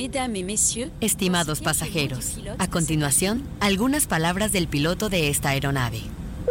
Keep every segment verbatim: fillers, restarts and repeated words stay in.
Estimados pasajeros, a continuación, algunas palabras del piloto de esta aeronave.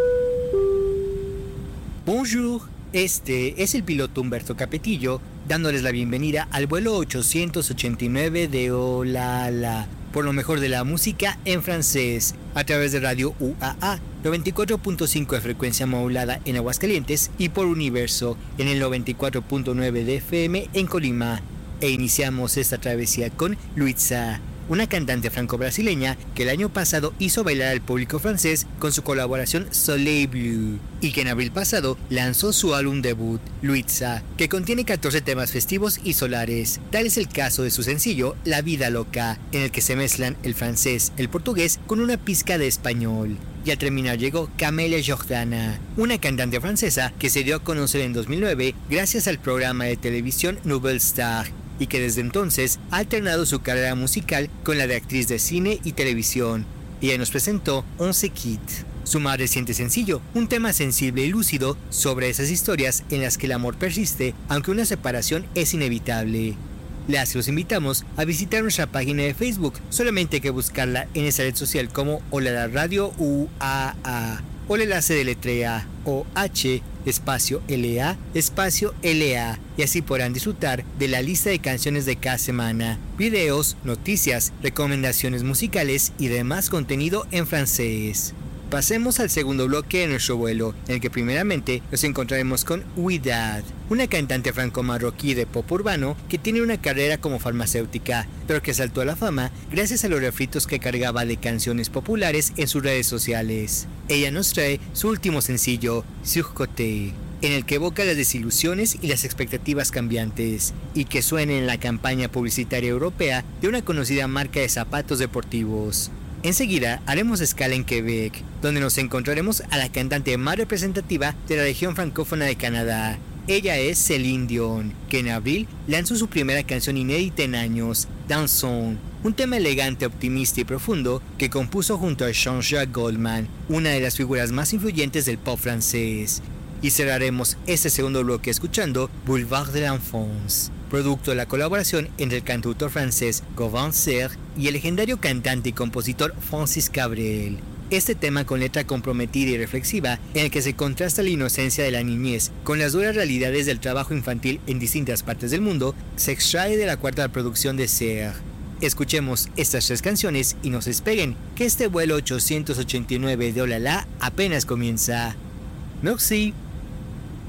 Bonjour, este es el piloto Humberto Capetillo, dándoles la bienvenida al vuelo ochocientos ochenta y nueve de Olala, por lo mejor de la música en francés, a través de Radio U A A, noventa y cuatro punto cinco de frecuencia modulada en Aguascalientes y por Universo, en el noventa y cuatro punto nueve de F M en Colima. E iniciamos esta travesía con Luitza, una cantante franco-brasileña que el año pasado hizo bailar al público francés con su colaboración Soleil Bleu, y que en abril pasado lanzó su álbum debut, Luitza, que contiene catorce temas festivos y solares. Tal es el caso de su sencillo La Vida Loca, en el que se mezclan el francés, el portugués con una pizca de español. Y al terminar llegó Camélia Jordana, una cantante francesa que se dio a conocer en dos mil nueve gracias al programa de televisión Nouvelle Star, y que desde entonces ha alternado su carrera musical con la de actriz de cine y televisión. Ella nos presentó On se quitte, su más reciente sencillo, un tema sensible y lúcido sobre esas historias en las que el amor persiste aunque una separación es inevitable. Les los invitamos a visitar nuestra página de Facebook, solamente hay que buscarla en esa red social como Olala Radio U A A, o el enlace de letrea O H espacio L A espacio L A, y así podrán disfrutar de la lista de canciones de cada semana, videos, noticias, recomendaciones musicales y demás contenido en francés. Pasemos al segundo bloque de nuestro vuelo, en el que primeramente nos encontraremos con Ouidad, una cantante franco-marroquí de pop urbano que tiene una carrera como farmacéutica, pero que saltó a la fama gracias a los refritos que cargaba de canciones populares en sus redes sociales. Ella nos trae su último sencillo, Surcoté, en el que evoca las desilusiones y las expectativas cambiantes, y que suena en la campaña publicitaria europea de una conocida marca de zapatos deportivos. Enseguida haremos escala en Quebec, donde nos encontraremos a la cantante más representativa de la región francófona de Canadá. Ella es Céline Dion, que en abril lanzó su primera canción inédita en años, Dansons, un tema elegante, optimista y profundo que compuso junto a Jean-Jacques Goldman, una de las figuras más influyentes del pop francés. Y cerraremos este segundo bloque escuchando Boulevard de l'Enfance, producto de la colaboración entre el cantautor francés Gauvin Serre y el legendario cantante y compositor Francis Cabrel. Este tema con letra comprometida y reflexiva, en el que se contrasta la inocencia de la niñez con las duras realidades del trabajo infantil en distintas partes del mundo, se extrae de la cuarta producción de Serre. Escuchemos estas tres canciones y nos esperen que este vuelo ochocientos ochenta y nueve de Olala apenas comienza. Merci.